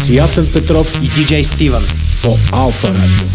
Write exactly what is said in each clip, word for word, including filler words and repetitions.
с Ясен Петров и диджей Стивън по Алфа Радио.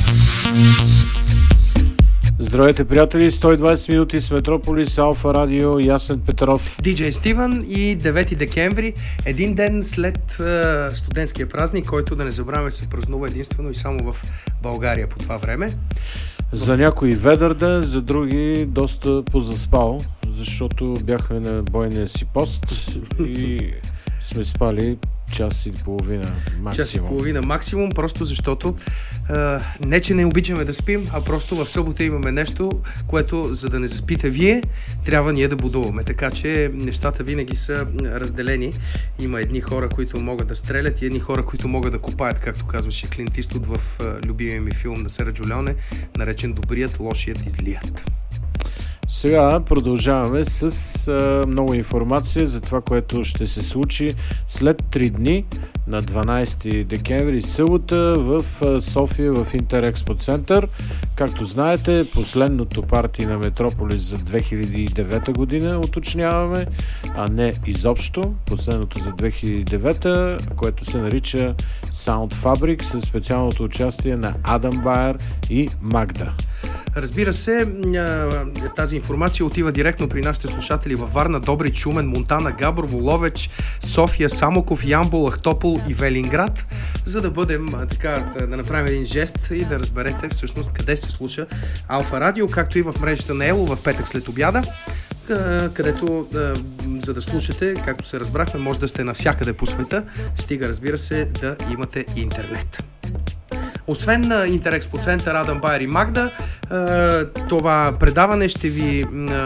Здравейте, приятели! сто и двадесет минути с Метрополис, Алфа Радио, Ясен Петров, диджей Стивън и девети декември, един ден след е, студентския празник, който, да не забравяме, се празнува единствено и само в България по това време. За някои ведър ден, за други доста позаспал, защото бяхме на бойния си пост и сме спали час и половина максимум. Час и половина максимум, просто защото а, не, че не обичаме да спим, а просто в събота имаме нещо, което, за да не заспите вие, трябва ние да будуваме. Така че нещата винаги са разделени. Има едни хора, които могат да стрелят и едни хора, които могат да копаят, както казваше Клинт Иствуд в а, любимия ми филм на Серджио Леоне, наречен "Добрият, лошият и злият". Сега продължаваме с а, много информация за това, което ще се случи след три дни на дванадесети декември, събота в а, София в Интерекспо център. Както знаете, последното парти на Метрополис за две хиляди и девета година уточняваме, а не изобщо. Последното за две хиляди и девета, което се нарича Sound Fabric, със специалното участие на Адам Байер и Магда. Разбира се, тази информация отива директно при нашите слушатели във Варна, Добрич, Шумен, Монтана, Габрово, Ловеч, София, Самоков, Ямбол, Ахтопол и Велинград, за да бъдем така, да направим един жест и да разберете всъщност къде се слуша Алфа Радио, както и в мрежата на Ело в петък след обяда, където, за да слушате, както се разбрахме, може да сте навсякъде по света, стига, разбира се, да имате интернет. Освен на Интерекспо център, Адам Байер и Магда, това предаване ще ви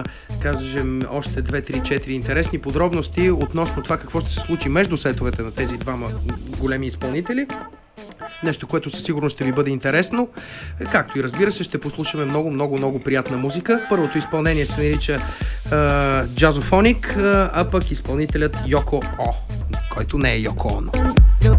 кажем още две, три, четири интересни подробности относно това какво ще се случи между сетовете на тези двама големи изпълнители. Нещо, което със сигурност ще ви бъде интересно. Както и разбира се, ще послушаме много, много, много приятна музика. Първото изпълнение се нарича Джазофоник, а пък изпълнителят Йоко О, който не е Йоко Оно.